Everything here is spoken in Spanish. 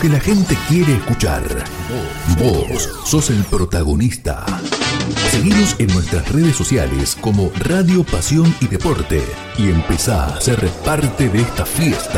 que la gente quiere escuchar. Vos sos el protagonista. Seguinos en nuestras redes sociales como Radio Pasión y Deporte y empezá a ser parte de esta fiesta.